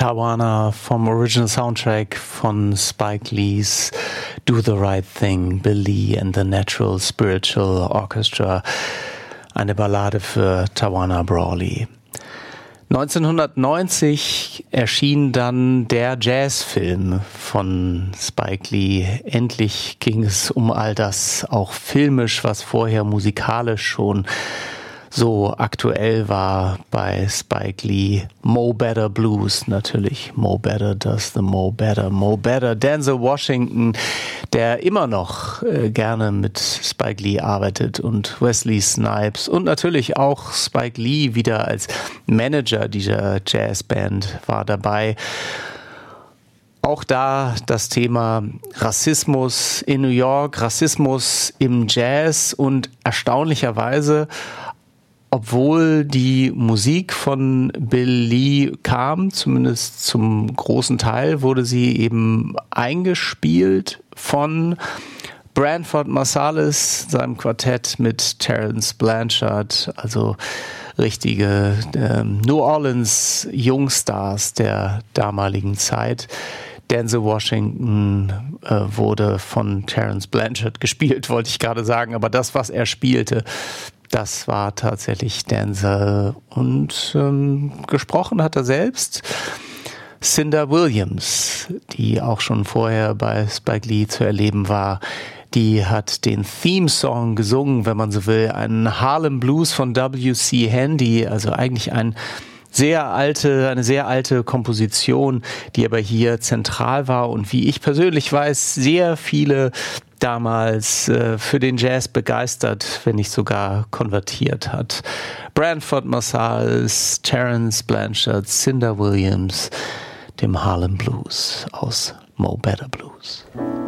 Tawana vom Original Soundtrack von Spike Lees Do the Right Thing, Bill Lee and the Natural Spiritual Orchestra, eine Ballade für Tawana Brawley. 1990 erschien dann der Jazzfilm von Spike Lee. Endlich ging es um all das, auch filmisch, was vorher musikalisch schon so aktuell war bei Spike Lee. Mo Better Blues natürlich. Mo Better does the Mo Better. Mo Better. Denzel Washington, der immer noch gerne mit Spike Lee arbeitet, und Wesley Snipes und natürlich auch Spike Lee wieder als Manager dieser Jazzband war dabei. Auch da das Thema Rassismus in New York, Rassismus im Jazz, und erstaunlicherweise, obwohl die Musik von Bill Lee kam, zumindest zum großen Teil, wurde sie eben eingespielt von Branford Marsalis, seinem Quartett mit Terence Blanchard, also richtige New Orleans Jungstars der damaligen Zeit. Denzel Washington wurde von Terence Blanchard gespielt, wollte ich gerade sagen, aber das, was er spielte, das war tatsächlich Denzel, und gesprochen hat er selbst Cinda Williams, die auch schon vorher bei Spike Lee zu erleben war. Die hat den Theme-Song gesungen, wenn man so will, einen Harlem Blues von W.C. Handy, also eigentlich eine sehr alte Komposition, die aber hier zentral war und, wie ich persönlich weiß, sehr viele damals für den Jazz begeistert, wenn nicht sogar konvertiert hat. Branford Marsalis, Terence Blanchard, Cinda Williams, dem Harlem Blues aus Mo Better Blues.